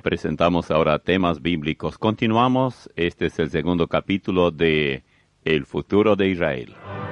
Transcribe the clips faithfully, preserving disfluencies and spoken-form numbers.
Presentamos ahora temas bíblicos. Continuamos. Este es el segundo capítulo de El futuro de Israel.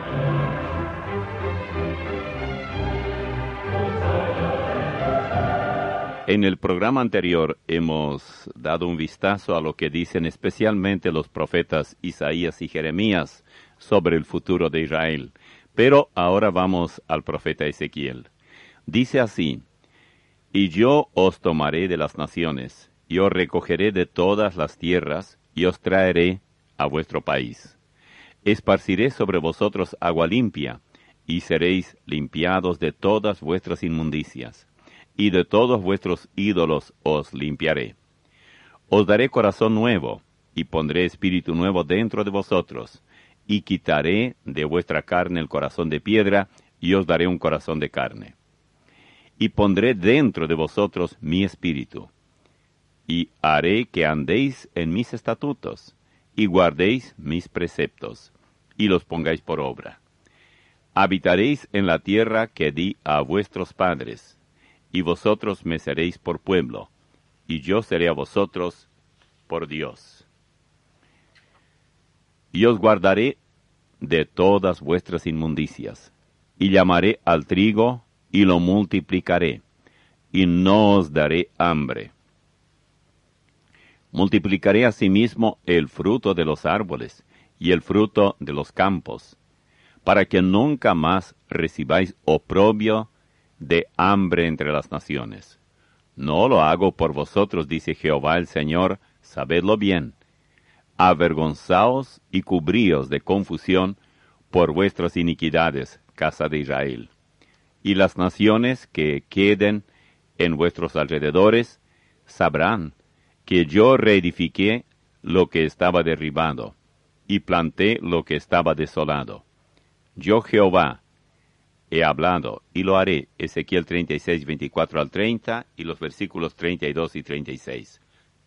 En el programa anterior hemos dado un vistazo a lo que dicen especialmente los profetas Isaías y Jeremías sobre el futuro de Israel. Pero ahora vamos al profeta Ezequiel. Dice así: Y yo os tomaré de las naciones, y os recogeré de todas las tierras, y os traeré a vuestro país. Esparciré sobre vosotros agua limpia, y seréis limpiados de todas vuestras inmundicias, y de todos vuestros ídolos os limpiaré. Os daré corazón nuevo, y pondré espíritu nuevo dentro de vosotros, y quitaré de vuestra carne el corazón de piedra, y os daré un corazón de carne. Y pondré dentro de vosotros mi espíritu, y haré que andéis en mis estatutos, y guardéis mis preceptos, y los pongáis por obra. Habitaréis en la tierra que di a vuestros padres, y vosotros me seréis por pueblo, y yo seré a vosotros por Dios. Y os guardaré de todas vuestras inmundicias, y llamaré al trigo, y lo multiplicaré, y no os daré hambre. Multiplicaré asimismo el fruto de los árboles, y el fruto de los campos, para que nunca más recibáis oprobio de hambre entre las naciones. No lo hago por vosotros, dice Jehová el Señor, sabedlo bien. Avergonzaos y cubríos de confusión por vuestras iniquidades, casa de Israel. Y las naciones que queden en vuestros alrededores sabrán que yo reedifiqué lo que estaba derribado, y planté lo que estaba desolado. Yo Jehová he hablado, y lo haré. Ezequiel treinta y seis, veinticuatro al treinta, y los versículos treinta y dos y treinta y seis.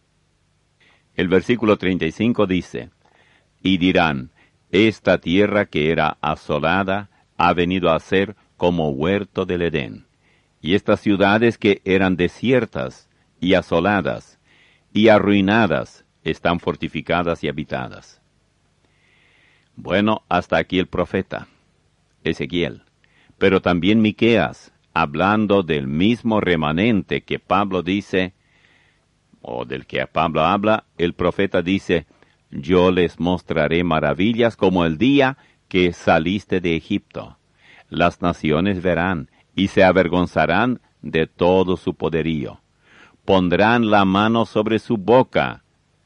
El versículo treinta y cinco dice: Y dirán, esta tierra que era asolada ha venido a ser como huerto del Edén, y estas ciudades que eran desiertas y asoladas y arruinadas están fortificadas y habitadas. Bueno, hasta aquí el profeta Ezequiel, pero también Miqueas, hablando del mismo remanente que Pablo dice, o del que Pablo habla, el profeta dice: yo les mostraré maravillas como el día que saliste de Egipto. Las naciones verán y se avergonzarán de todo su poderío. Pondrán la mano sobre su boca,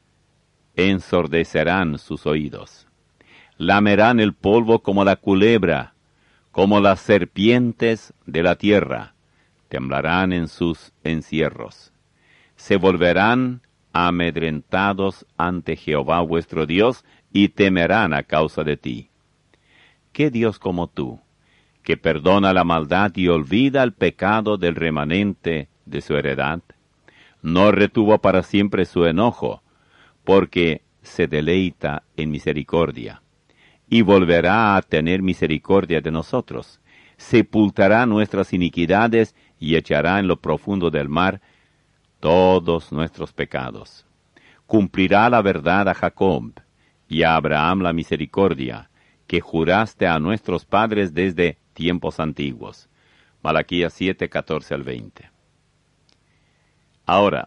ensordecerán sus oídos. Lamerán el polvo como la culebra, como las serpientes de la tierra. Temblarán en sus encierros. Se volverán amedrentados ante Jehová vuestro Dios y temerán a causa de ti. ¿Qué Dios como tú, que perdona la maldad y olvida el pecado del remanente de su heredad? No retuvo para siempre su enojo, porque se deleita en misericordia, y volverá a tener misericordia de nosotros. Sepultará nuestras iniquidades y echará en lo profundo del mar todos nuestros pecados. Cumplirá la verdad a Jacob, y a Abraham la misericordia, que juraste a nuestros padres desde tiempos antiguos. Malaquías siete, catorce al veinte. Ahora,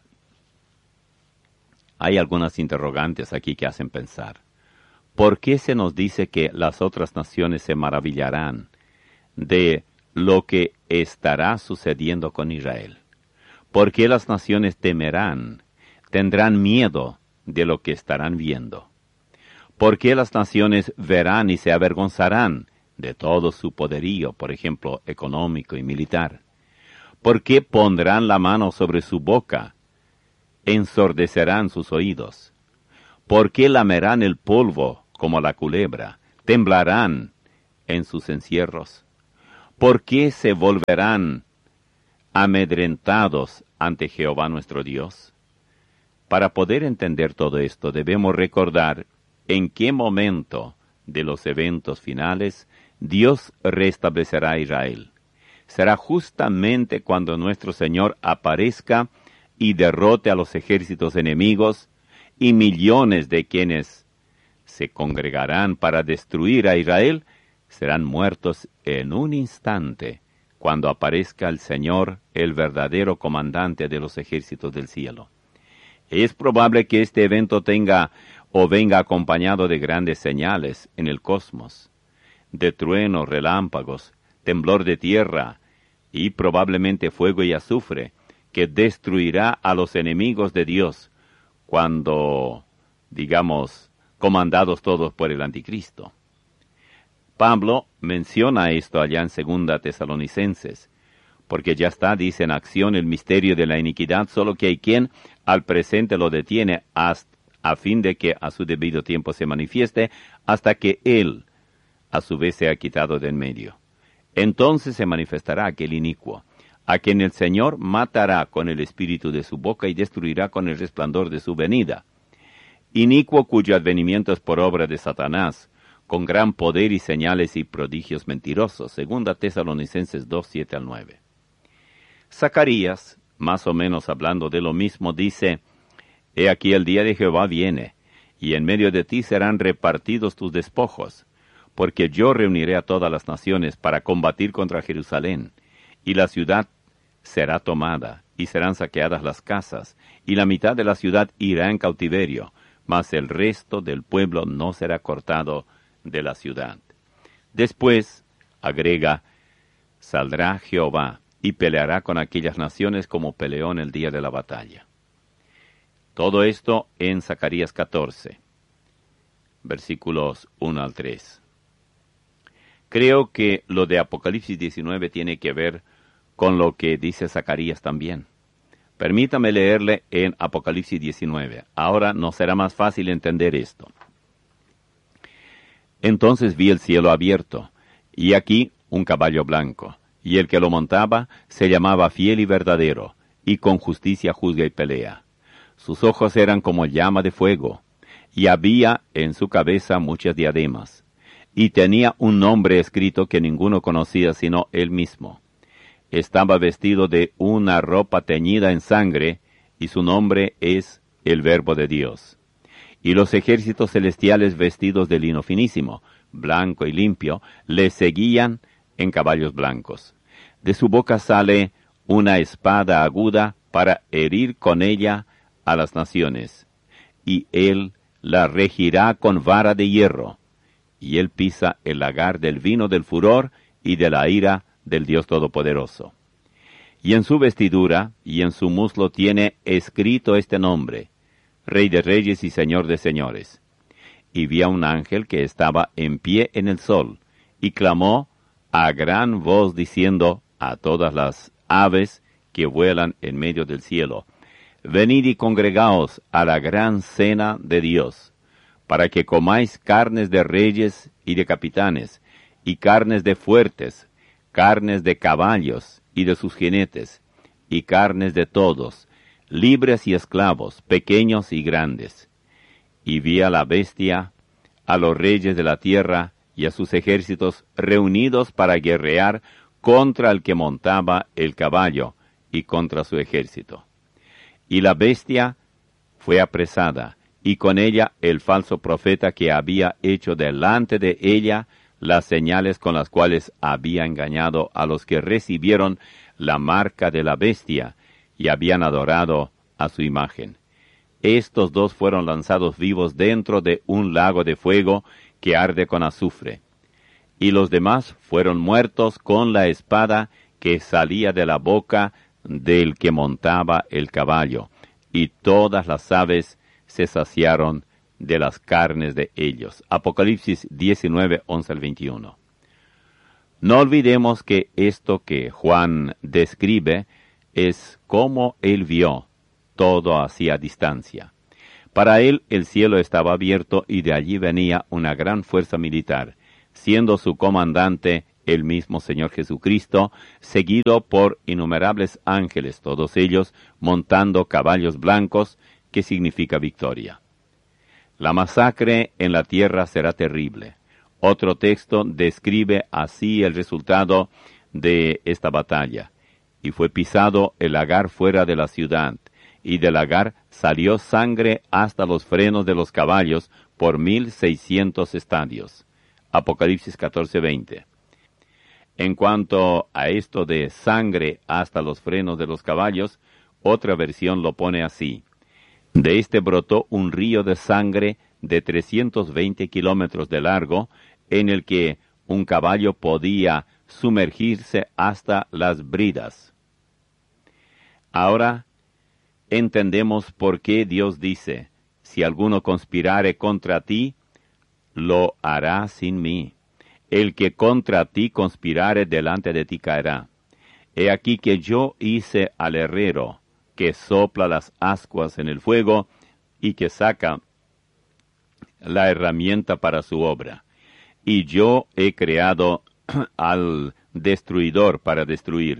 hay algunas interrogantes aquí que hacen pensar. ¿Por qué se nos dice que las otras naciones se maravillarán de lo que estará sucediendo con Israel? ¿Por qué las naciones temerán, tendrán miedo de lo que estarán viendo? ¿Por qué las naciones verán y se avergonzarán de todo su poderío, por ejemplo, económico y militar? ¿Por qué pondrán la mano sobre su boca? Ensordecerán sus oídos. ¿Por qué lamerán el polvo como la culebra? Temblarán en sus encierros. ¿Por qué se volverán amedrentados ante Jehová nuestro Dios? Para poder entender todo esto, debemos recordar en qué momento de los eventos finales Dios restablecerá a Israel. Será justamente cuando nuestro Señor aparezca y derrote a los ejércitos enemigos, y millones de quienes se congregarán para destruir a Israel serán muertos en un instante, cuando aparezca el Señor, el verdadero comandante de los ejércitos del cielo. Es probable que este evento tenga o venga acompañado de grandes señales en el cosmos, de truenos, relámpagos, temblor de tierra y probablemente fuego y azufre, que destruirá a los enemigos de Dios cuando, digamos, comandados todos por el anticristo. Pablo menciona esto allá en Segunda Tesalonicenses, porque ya está, dice, en acción el misterio de la iniquidad, solo que hay quien al presente lo detiene hasta, a fin de que a su debido tiempo se manifieste, hasta que él, a su vez, sea quitado de en medio. Entonces se manifestará aquel inicuo, a quien el Señor matará con el espíritu de su boca y destruirá con el resplandor de su venida. Inicuo cuyo advenimiento es por obra de Satanás, con gran poder y señales y prodigios mentirosos. Segunda Tesalonicenses dos, siete al nueve. Zacarías, más o menos hablando de lo mismo, dice: He aquí el día de Jehová viene, y en medio de ti serán repartidos tus despojos, porque yo reuniré a todas las naciones para combatir contra Jerusalén, y la ciudad será tomada, y serán saqueadas las casas, y la mitad de la ciudad irá en cautiverio, mas el resto del pueblo no será cortado de la ciudad. Después, agrega, saldrá Jehová y peleará con aquellas naciones como peleó en el día de la batalla. Todo esto en Zacarías catorce, versículos uno al tres. Creo que lo de Apocalipsis diecinueve tiene que ver con lo que dice Zacarías también. Permítame leerle en Apocalipsis diecinueve. Ahora nos será más fácil entender esto. Entonces vi el cielo abierto, y aquí un caballo blanco, y el que lo montaba se llamaba Fiel y Verdadero, y con justicia juzga y pelea. Sus ojos eran como llama de fuego, y había en su cabeza muchas diademas, y tenía un nombre escrito que ninguno conocía sino él mismo. Estaba vestido de una ropa teñida en sangre, y su nombre es el Verbo de Dios. Y los ejércitos celestiales vestidos de lino finísimo, blanco y limpio, le seguían en caballos blancos. De su boca sale una espada aguda para herir con ella a las naciones, y él la regirá con vara de hierro, y él pisa el lagar del vino del furor y de la ira del Dios Todopoderoso. Y en su vestidura y en su muslo tiene escrito este nombre: Rey de Reyes y Señor de Señores. Y vi a un ángel que estaba en pie en el sol, y clamó a gran voz diciendo a todas las aves que vuelan en medio del cielo: Venid y congregaos a la gran cena de Dios, para que comáis carnes de reyes y de capitanes, y carnes de fuertes, carnes de caballos y de sus jinetes, y carnes de todos, libres y esclavos, pequeños y grandes. Y vi a la bestia, a los reyes de la tierra y a sus ejércitos reunidos para guerrear contra el que montaba el caballo y contra su ejército. Y la bestia fue apresada, y con ella el falso profeta que había hecho delante de ella las señales con las cuales había engañado a los que recibieron la marca de la bestia y habían adorado a su imagen. Estos dos fueron lanzados vivos dentro de un lago de fuego que arde con azufre. Y los demás fueron muertos con la espada que salía de la boca del que montaba el caballo, y todas las aves se saciaron de las carnes de ellos. Apocalipsis diecinueve, once al veintiuno. No olvidemos que esto que Juan describe es cómo él vio todo así a distancia. Para él el cielo estaba abierto y de allí venía una gran fuerza militar, siendo su comandante el mismo Señor Jesucristo, seguido por innumerables ángeles, todos ellos montando caballos blancos, que significa victoria. La masacre en la tierra será terrible. Otro texto describe así el resultado de esta batalla. Y fue pisado el lagar fuera de la ciudad, y del lagar salió sangre hasta los frenos de los caballos por mil seiscientos estadios. Apocalipsis catorce veinte. En cuanto a esto de sangre hasta los frenos de los caballos, otra versión lo pone así: de este brotó un río de sangre de trescientos veinte kilómetros de largo, en el que un caballo podía sumergirse hasta las bridas. Ahora entendemos por qué Dios dice: si alguno conspirare contra ti, lo hará sin mí. El que contra ti conspirare, delante de ti caerá. He aquí que yo hice al herrero, que sopla las ascuas en el fuego, y que saca la herramienta para su obra. Y yo he creado al destruidor para destruir.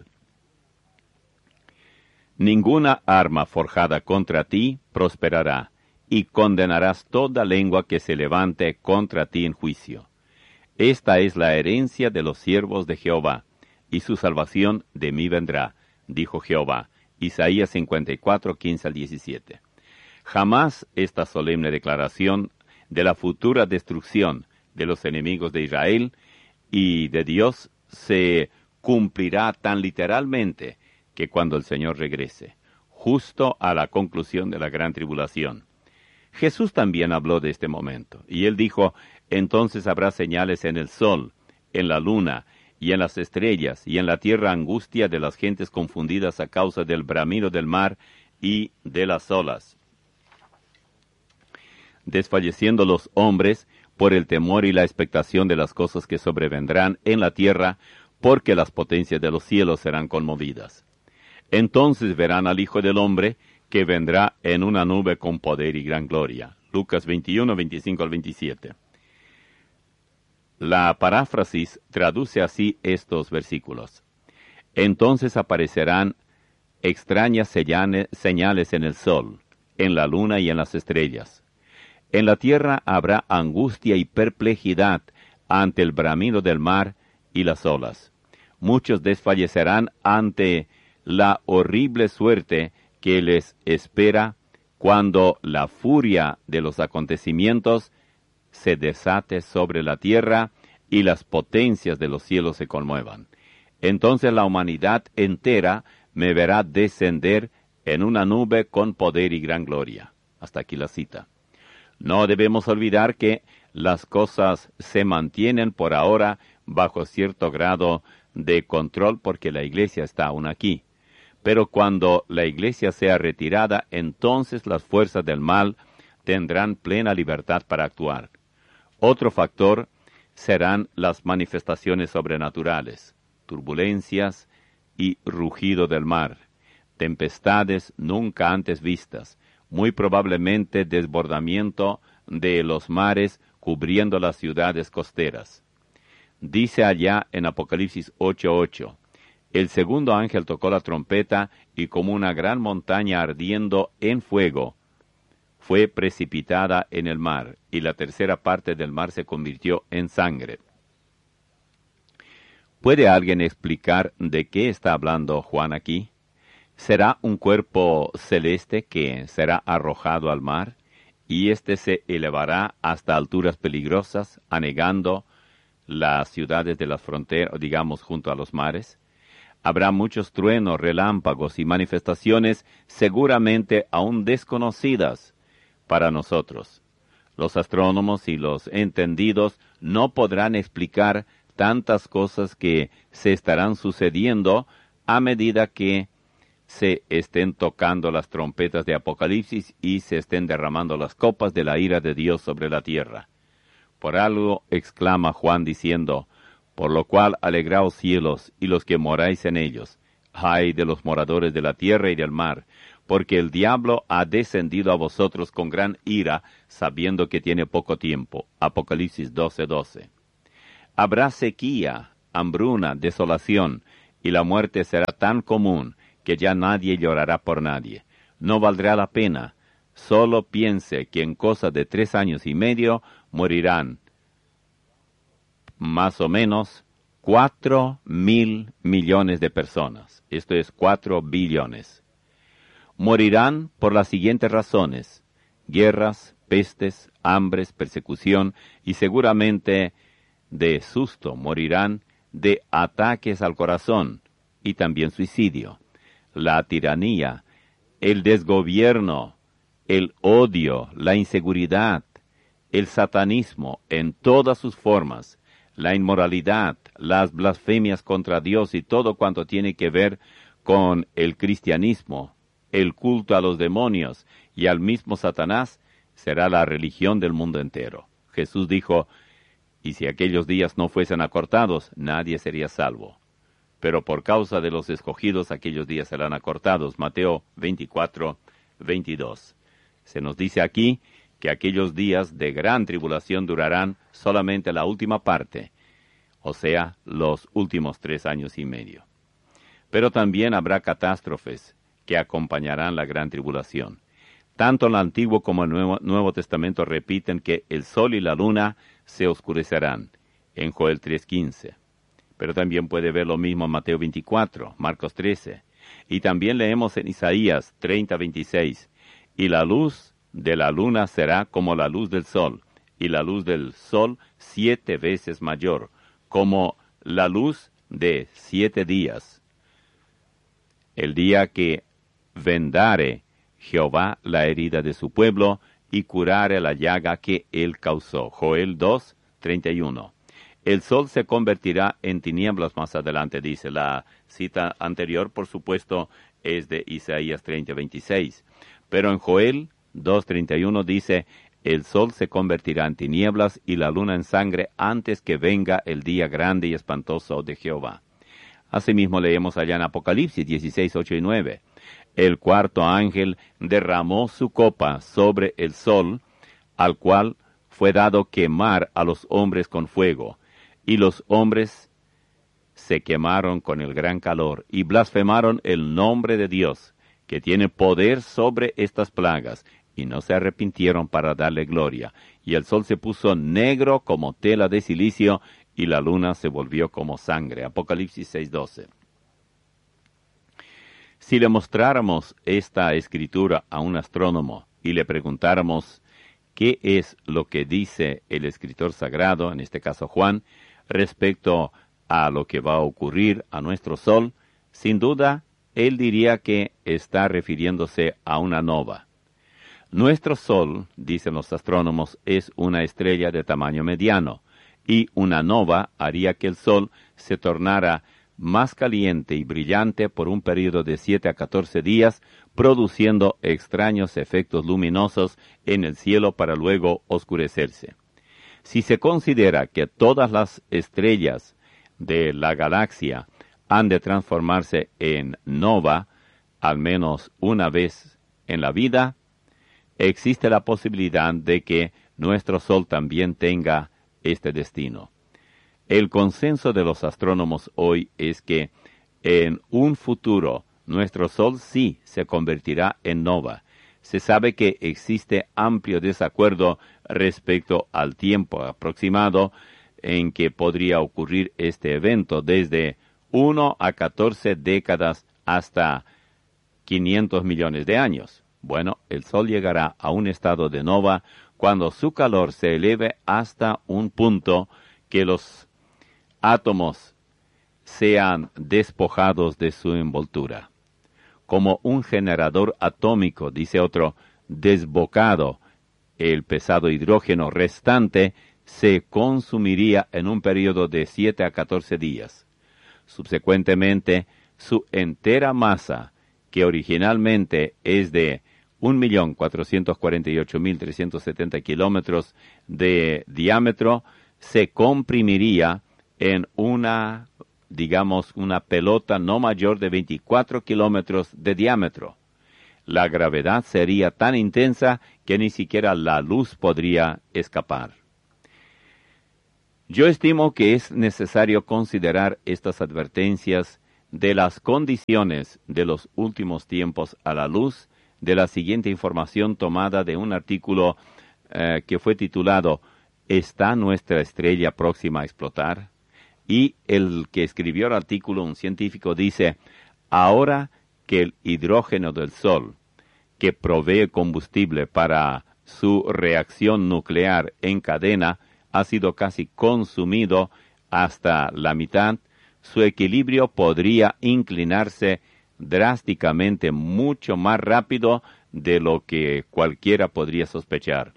Ninguna arma forjada contra ti prosperará, y condenarás toda lengua que se levante contra ti en juicio. Esta es la herencia de los siervos de Jehová, y su salvación de mí vendrá, dijo Jehová. Isaías cincuenta y cuatro, quince al diecisiete. Jamás esta solemne declaración de la futura destrucción de los enemigos de Israel y de Dios se cumplirá tan literalmente que cuando el Señor regrese, justo a la conclusión de la gran tribulación. Jesús también habló de este momento, y él dijo: entonces habrá señales en el sol, en la luna, y en las estrellas, y en la tierra angustia de las gentes confundidas a causa del bramido del mar y de las olas, desfalleciendo los hombres por el temor y la expectación de las cosas que sobrevendrán en la tierra, porque las potencias de los cielos serán conmovidas. Entonces verán al Hijo del Hombre, que vendrá en una nube con poder y gran gloria. Lucas veintiuno, veinticinco al veintisiete. La paráfrasis traduce así estos versículos: entonces aparecerán extrañas señales en el sol, en la luna y en las estrellas. En la tierra habrá angustia y perplejidad ante el bramido del mar y las olas. Muchos desfallecerán ante la horrible suerte que les espera cuando la furia de los acontecimientos se desate sobre la tierra y las potencias de los cielos se conmuevan. Entonces la humanidad entera me verá descender en una nube con poder y gran gloria. Hasta aquí la cita. No debemos olvidar que las cosas se mantienen por ahora bajo cierto grado de control porque la iglesia está aún aquí. Pero cuando la iglesia sea retirada, entonces las fuerzas del mal tendrán plena libertad para actuar. Otro factor serán las manifestaciones sobrenaturales, turbulencias y rugido del mar, tempestades nunca antes vistas, muy probablemente desbordamiento de los mares cubriendo las ciudades costeras. Dice allá en Apocalipsis ocho ocho, el segundo ángel tocó la trompeta y como una gran montaña ardiendo en fuego, fue precipitada en el mar, y la tercera parte del mar se convirtió en sangre. ¿Puede alguien explicar de qué está hablando Juan aquí? ¿Será un cuerpo celeste que será arrojado al mar, y éste se elevará hasta alturas peligrosas, anegando las ciudades de las fronteras, digamos, junto a los mares? Habrá muchos truenos, relámpagos y manifestaciones seguramente aún desconocidas para nosotros. Los astrónomos y los entendidos no podrán explicar tantas cosas que se estarán sucediendo a medida que se estén tocando las trompetas de Apocalipsis y se estén derramando las copas de la ira de Dios sobre la tierra. Por algo exclama Juan diciendo: por lo cual alegraos cielos y los que moráis en ellos. Ay de los moradores de la tierra y del mar, porque el diablo ha descendido a vosotros con gran ira, sabiendo que tiene poco tiempo. Apocalipsis doce doce. Habrá sequía, hambruna, desolación, y la muerte será tan común que ya nadie llorará por nadie. No valdrá la pena. Solo piense que en cosa de tres años y medio morirán más o menos cuatro mil millones de personas. Esto es cuatro billones. morirán por las siguientes razones: guerras, pestes, hambres, persecución, y seguramente de susto morirán de ataques al corazón y también suicidio. La tiranía, el desgobierno, el odio, la inseguridad, el satanismo en todas sus formas, la inmoralidad, las blasfemias contra Dios y todo cuanto tiene que ver con el cristianismo, el culto a los demonios y al mismo Satanás, será la religión del mundo entero. Jesús dijo: y si aquellos días no fuesen acortados, nadie sería salvo. Pero por causa de los escogidos, aquellos días serán acortados. Mateo veinticuatro, veintidós. Se nos dice aquí que aquellos días de gran tribulación durarán solamente la última parte, o sea, los últimos tres años y medio. Pero también habrá catástrofes que acompañarán la gran tribulación. Tanto el Antiguo como el Nuevo, Nuevo Testamento repiten que el sol y la luna se oscurecerán, en Joel tres quince. Pero también puede ver lo mismo en Mateo veinticuatro, Marcos trece, y también leemos en Isaías treinta, veintiséis, y la luz de la luna será como la luz del sol, y la luz del sol siete veces mayor, como la luz de siete días. El día que vendare Jehová la herida de su pueblo, y curare la llaga que él causó. Joel dos, treinta y uno. El sol se convertirá en tinieblas más adelante, dice. La cita anterior, por supuesto, es de Isaías treinta, veintiséis. Pero en Joel dos, treinta y uno dice: el sol se convertirá en tinieblas y la luna en sangre antes que venga el día grande y espantoso de Jehová. Asimismo leemos allá en Apocalipsis dieciséis, ocho y nueve. El cuarto ángel derramó su copa sobre el sol, al cual fue dado quemar a los hombres con fuego, y los hombres se quemaron con el gran calor, y blasfemaron el nombre de Dios, que tiene poder sobre estas plagas, y no se arrepintieron para darle gloria. Y el sol se puso negro como tela de silicio, y la luna se volvió como sangre. Apocalipsis seis, doce. Si le mostráramos esta escritura a un astrónomo y le preguntáramos qué es lo que dice el escritor sagrado, en este caso Juan, respecto a lo que va a ocurrir a nuestro sol, sin duda él diría que está refiriéndose a una nova. Nuestro sol, dicen los astrónomos, es una estrella de tamaño mediano, y una nova haría que el sol se tornara más caliente y brillante por un período de siete a catorce días, produciendo extraños efectos luminosos en el cielo para luego oscurecerse. Si se considera que todas las estrellas de la galaxia han de transformarse en nova, al menos una vez en la vida, existe la posibilidad de que nuestro Sol también tenga este destino. El consenso de los astrónomos hoy es que en un futuro nuestro Sol sí se convertirá en nova. Se sabe que existe amplio desacuerdo respecto al tiempo aproximado en que podría ocurrir este evento, desde uno a catorce décadas hasta quinientos millones de años. Bueno, el Sol llegará a un estado de nova cuando su calor se eleve hasta un punto que los átomos sean despojados de su envoltura. Como un generador atómico, dice otro, desbocado, el pesado hidrógeno restante se consumiría en un periodo de siete a catorce días. Subsecuentemente, su entera masa, que originalmente es de un millón cuatrocientos cuarenta y ocho mil trescientos setenta kilómetros de diámetro, se comprimiría en una, digamos, una pelota no mayor de veinticuatro kilómetros de diámetro. La gravedad sería tan intensa que ni siquiera la luz podría escapar. Yo estimo que es necesario considerar estas advertencias de las condiciones de los últimos tiempos a la luz de la siguiente información tomada de un artículo eh, que fue titulado ¿Está nuestra estrella próxima a explotar? Y el que escribió el artículo, un científico, dice: ahora que el hidrógeno del Sol que provee combustible para su reacción nuclear en cadena, ha sido casi consumido hasta la mitad, su equilibrio podría inclinarse drásticamente mucho más rápido de lo que cualquiera podría sospechar.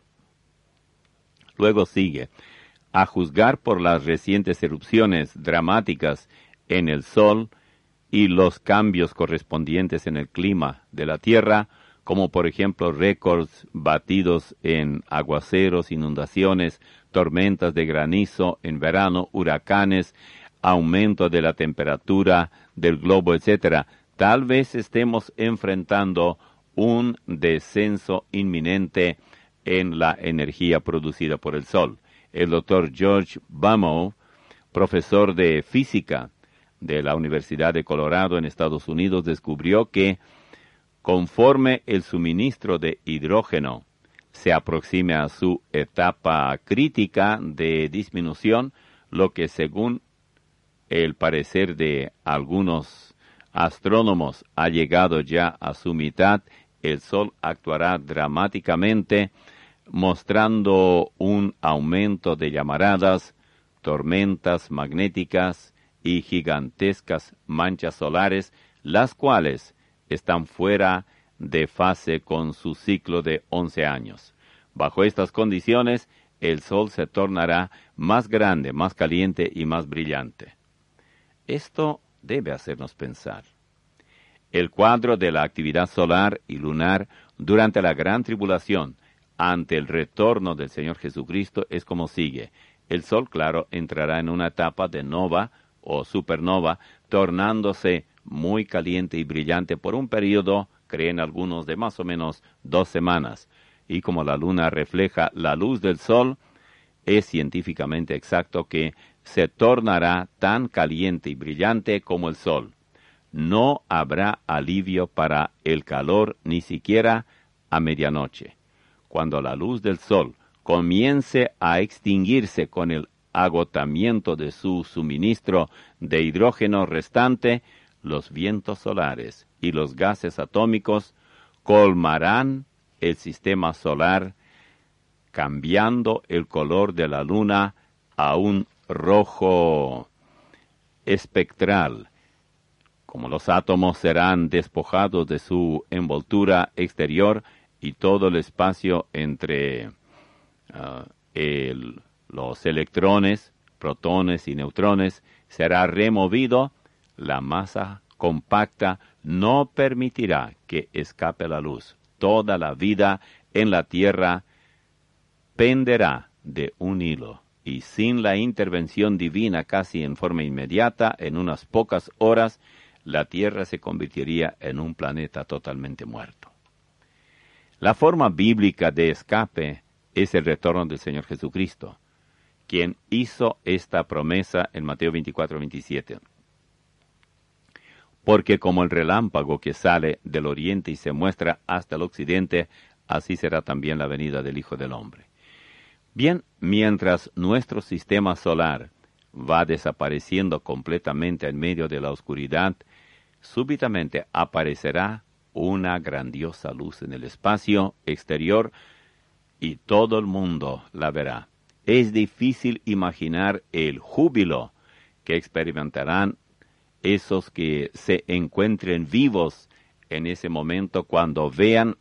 Luego sigue, a juzgar por las recientes erupciones dramáticas en el Sol y los cambios correspondientes en el clima de la Tierra, como por ejemplo récords batidos en aguaceros, inundaciones, tormentas de granizo en verano, huracanes, aumento de la temperatura del globo, etcétera. Tal vez estemos enfrentando un descenso inminente en la energía producida por el Sol. El doctor George Bamow, profesor de física de la Universidad de Colorado en Estados Unidos, descubrió que conforme el suministro de hidrógeno se aproxime a su etapa crítica de disminución, lo que según el parecer de algunos astrónomos ha llegado ya a su mitad, el Sol actuará dramáticamente, mostrando un aumento de llamaradas, tormentas magnéticas y gigantescas manchas solares, las cuales están fuera de fase con su ciclo de once años. Bajo estas condiciones, el Sol se tornará más grande, más caliente y más brillante. Esto debe hacernos pensar. El cuadro de la actividad solar y lunar durante la gran tribulación ante el retorno del Señor Jesucristo es como sigue. El Sol, claro, entrará en una etapa de nova o supernova, tornándose muy caliente y brillante por un periodo, creen algunos, de más o menos dos semanas. Y como la luna refleja la luz del Sol, es científicamente exacto que se tornará tan caliente y brillante como el Sol. No habrá alivio para el calor ni siquiera a medianoche. Cuando la luz del Sol comience a extinguirse con el agotamiento de su suministro de hidrógeno restante, los vientos solares y los gases atómicos colmarán el sistema solar, cambiando el color de la luna a un rojo espectral. Como los átomos serán despojados de su envoltura exterior y todo el espacio entre uh, el, los electrones, protones y neutrones será removido, la masa compacta no permitirá que escape la luz. Toda la vida en la Tierra penderá de un hilo, y sin la intervención divina casi en forma inmediata, en unas pocas horas, la Tierra se convertiría en un planeta totalmente muerto. La forma bíblica de escape es el retorno del Señor Jesucristo, quien hizo esta promesa en Mateo veinticuatro veintisiete. Porque como el relámpago que sale del oriente y se muestra hasta el occidente, así será también la venida del Hijo del Hombre. Bien, mientras nuestro sistema solar va desapareciendo completamente en medio de la oscuridad, súbitamente aparecerá una grandiosa luz en el espacio exterior y todo el mundo la verá. Es difícil imaginar el júbilo que experimentarán esos que se encuentren vivos en ese momento cuando vean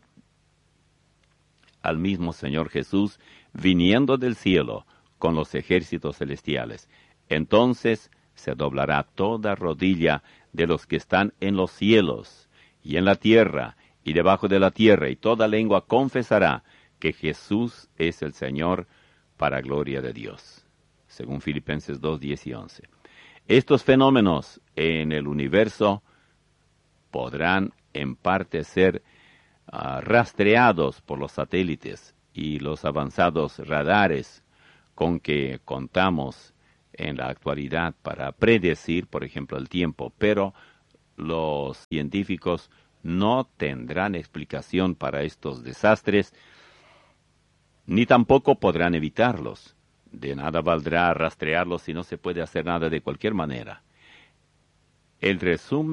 al mismo Señor Jesús viniendo del cielo con los ejércitos celestiales. Entonces se doblará toda rodilla de los que están en los cielos y en la tierra y debajo de la tierra, y toda lengua confesará que Jesús es el Señor, para gloria de Dios. Según Filipenses dos, diez y once. Estos fenómenos en el universo podrán en parte ser uh, rastreados por los satélites y los avanzados radares con que contamos en la actualidad para predecir, por ejemplo, el tiempo, pero los científicos no tendrán explicación para estos desastres, ni tampoco podrán evitarlos. De nada valdrá rastrearlos si no se puede hacer nada de cualquier manera. El resumen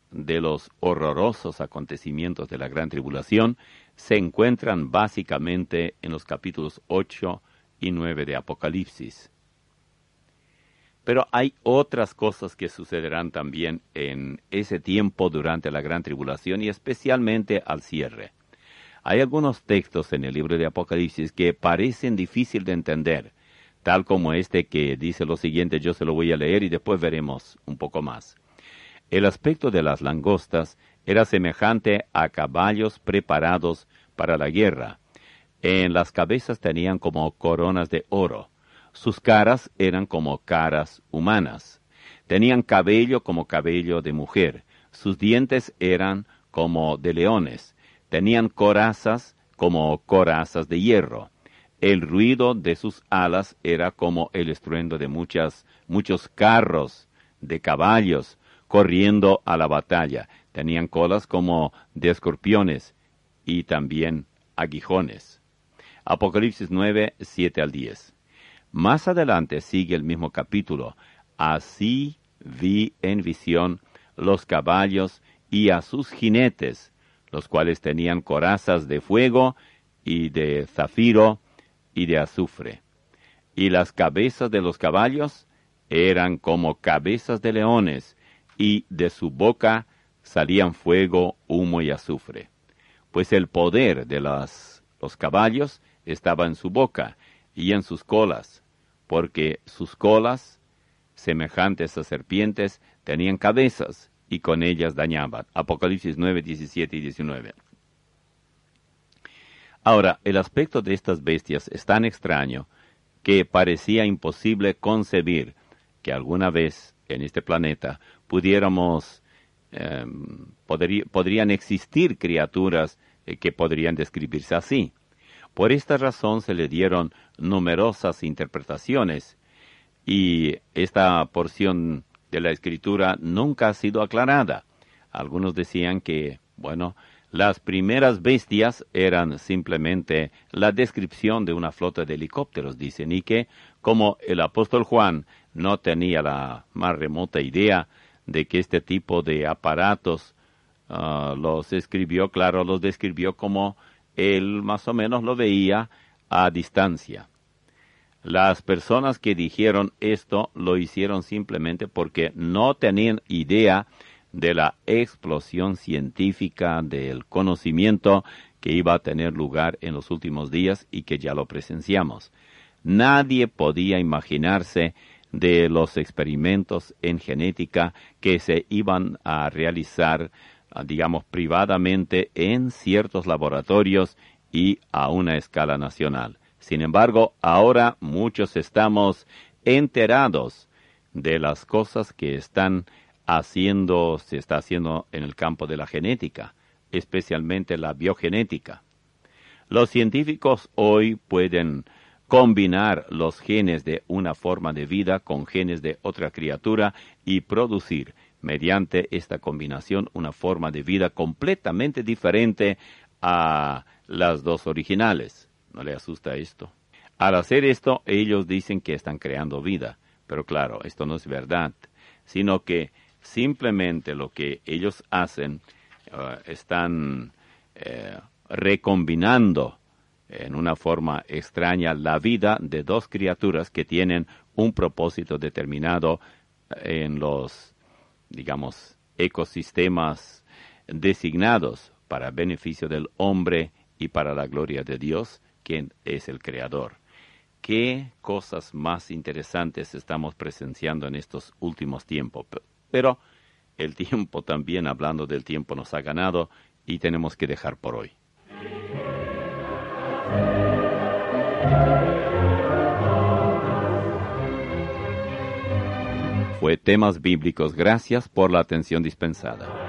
de los horrorosos acontecimientos de la Gran Tribulación se encuentran básicamente en los capítulos ocho y nueve de Apocalipsis. Pero hay otras cosas que sucederán también en ese tiempo durante la Gran Tribulación y especialmente al cierre. Hay algunos textos en el libro de Apocalipsis que parecen difíciles de entender, tal como este que dice lo siguiente, yo se lo voy a leer y después veremos un poco más. El aspecto de las langostas era semejante a caballos preparados para la guerra. En las cabezas tenían como coronas de oro. Sus caras eran como caras humanas. Tenían cabello como cabello de mujer. Sus dientes eran como de leones. Tenían corazas como corazas de hierro. El ruido de sus alas era como el estruendo de muchas, muchos carros de caballos corriendo a la batalla. Tenían colas como de escorpiones y también aguijones. Apocalipsis nueve, siete al diez. Más adelante sigue el mismo capítulo. Así vi en visión los caballos y a sus jinetes, los cuales tenían corazas de fuego y de zafiro y de azufre. Y las cabezas de los caballos eran como cabezas de leones, y de su boca salían fuego, humo y azufre. Pues el poder de las, los caballos estaba en su boca y en sus colas, porque sus colas, semejantes a serpientes, tenían cabezas, y con ellas dañaban. Apocalipsis nueve, diecisiete y diecinueve. Ahora, el aspecto de estas bestias es tan extraño que parecía imposible concebir que alguna vez en este planeta pudiéramos, eh, podrí, podrían existir criaturas eh, que podrían describirse así. Por esta razón se le dieron numerosas interpretaciones y esta porción de la Escritura nunca ha sido aclarada. Algunos decían que, bueno, las primeras bestias eran simplemente la descripción de una flota de helicópteros, dicen, y que, como el apóstol Juan no tenía la más remota idea de que este tipo de aparatos uh, los escribió, claro, los describió como él más o menos lo veía a distancia. Las personas que dijeron esto lo hicieron simplemente porque no tenían idea de la explosión científica del conocimiento que iba a tener lugar en los últimos días y que ya lo presenciamos. Nadie podía imaginarse de los experimentos en genética que se iban a realizar, digamos, privadamente en ciertos laboratorios y a una escala nacional. Sin embargo, ahora muchos estamos enterados de las cosas que están haciendo, se está haciendo en el campo de la genética, especialmente la biogenética. Los científicos hoy pueden combinar los genes de una forma de vida con genes de otra criatura y producir, mediante esta combinación, una forma de vida completamente diferente a las dos originales. ¿No le asusta esto? Al hacer esto, ellos dicen que están creando vida, pero claro, esto no es verdad, sino que simplemente lo que ellos hacen, uh, están uh, recombinando en una forma extraña la vida de dos criaturas que tienen un propósito determinado en los, digamos, ecosistemas designados para beneficio del hombre y para la gloria de Dios, quien es el Creador. ¿Qué cosas más interesantes estamos presenciando en estos últimos tiempos? Pero el tiempo también, hablando del tiempo, nos ha ganado y tenemos que dejar por hoy. Fue Temas Bíblicos. Gracias por la atención dispensada.